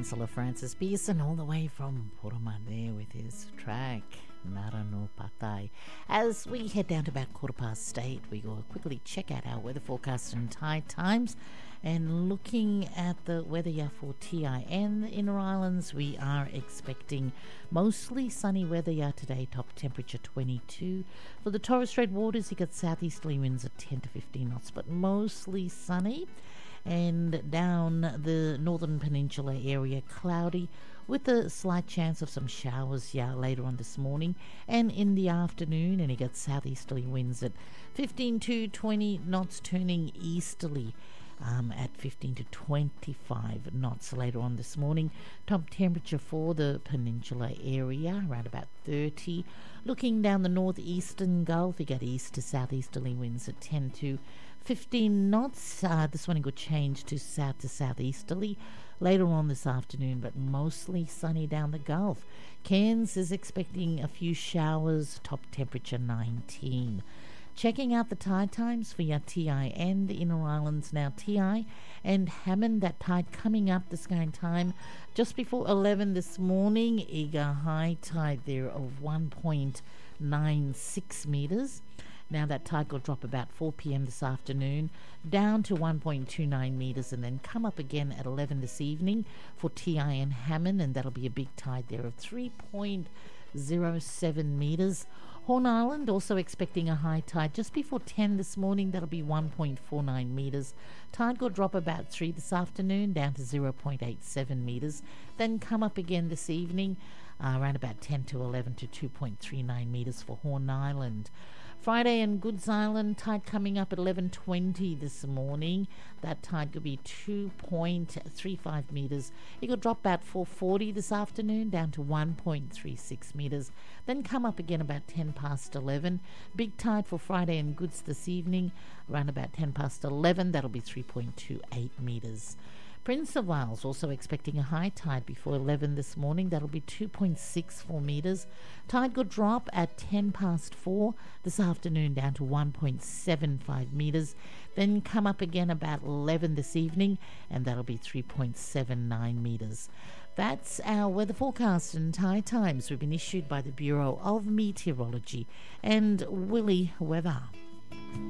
Councillor Francis Pearson all the way from Purama there with his track Naranu Patai. As we head down to about 8:15, we will quickly check out our weather forecast and tide times. And looking at the weather for TIN, the Inner Islands, we are expecting mostly sunny weather today, top temperature 22. For the Torres Strait waters, you got southeasterly winds at 10 to 15 knots, but mostly sunny. And down the northern peninsula area, cloudy with a slight chance of some showers later on this morning and in the afternoon. And you got southeasterly winds at 15 to 20 knots, turning easterly at 15 to 25 knots later on this morning. Top temperature for the peninsula area around about 30. Looking down the northeastern Gulf, you got east to southeasterly winds at 10 to 15 knots. This one will change to southeasterly later on this afternoon, but mostly sunny down the Gulf. Cairns is expecting a few showers, top temperature 19. Checking out the tide times for your TIN, the Inner Islands now TI, and Hammond, that tide coming up this kind of time just before 11 this morning. Eager high tide there of 1.96 metres. Now that tide will drop about 4 p.m. this afternoon down to 1.29 metres and then come up again at 11 this evening for TIN Hammond, and that'll be a big tide there of 3.07 metres. Horn Island also expecting a high tide just before 10 this morning. That'll be 1.49 metres. Tide will drop about 3 this afternoon down to 0.87 metres. Then come up again this evening around about 10 to 11 to 2.39 metres for Horn Island. Friday and Goods Island, tide coming up at 11:20 this morning. That tide could be 2.35 metres. It could drop about 4:40 this afternoon down to 1.36 metres. Then come up again about 10 past 11. Big tide for Friday and Goods this evening around about 10 past 11. That'll be 3.28 metres. Prince of Wales also expecting a high tide before 11 this morning. That'll be 2.64 metres. Tide could drop at 10 past 4 this afternoon down to 1.75 metres. Then come up again about 11 this evening, and that'll be 3.79 metres. That's our weather forecast and tide times. We've been issued by the Bureau of Meteorology and Willy Weather.